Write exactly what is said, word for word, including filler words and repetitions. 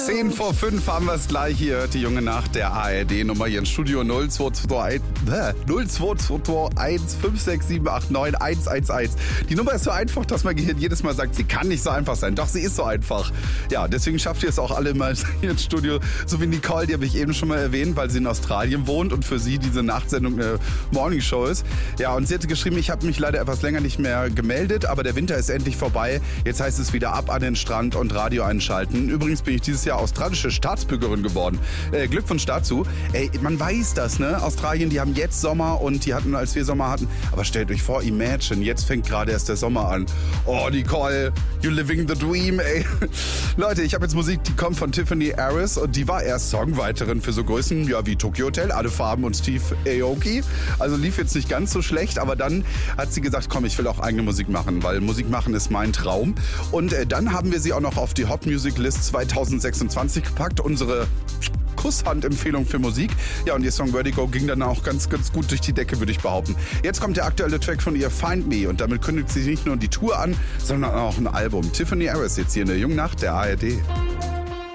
zehn vor fünf haben wir es gleich hier, die junge Nacht der A R D-Nummer hier im Studio null zwei zwei zwei eins fünf sechs sieben acht neun eins eins eins. Die Nummer ist so einfach, dass mein Gehirn jedes Mal sagt, sie kann nicht so einfach sein. Doch, sie ist so einfach. Ja, deswegen schafft ihr es auch alle mal hier ins Studio. So wie Nicole, die habe ich eben schon mal erwähnt, weil sie in Australien wohnt und für sie diese Nachtsendung eine Morningshow ist. Ja, und sie hatte geschrieben, ich habe mich leider etwas länger nicht mehr gemeldet, aber der Winter ist endlich vorbei. Jetzt heißt es wieder ab an den Strand und Radio einschalten. Übrigens bin ich dieses Jahr australische Staatsbürgerin geworden. Äh, Glückwunsch dazu. Ey, man weiß das, ne? Australien, die haben jetzt Sommer und die hatten, als wir Sommer hatten. Aber stellt euch vor, imagine, jetzt fängt gerade erst der Sommer an. Oh, Nicole, you're living the dream, ey. Leute, ich habe jetzt Musik, die kommt von Tiffany Harris und die war erst Songwriterin für so Größen, ja, wie Tokyo Hotel, Alle Farben und Steve Aoki. Also lief jetzt nicht ganz so schlecht, aber dann hat sie gesagt, komm, ich will auch eigene Musik machen, weil Musik machen ist mein Traum. Und äh, dann haben wir sie auch noch auf die Hot Music List zweitausendsechsundzwanzig gepackt, unsere Kusshand-Empfehlung für Musik. Ja, und ihr Song Vertigo ging dann auch ganz, ganz gut durch die Decke, würde ich behaupten. Jetzt kommt der aktuelle Track von ihr, Find Me. Und damit kündigt sie nicht nur die Tour an, sondern auch ein Album. Tiffany Harris jetzt hier in der jungen Nacht der A R D.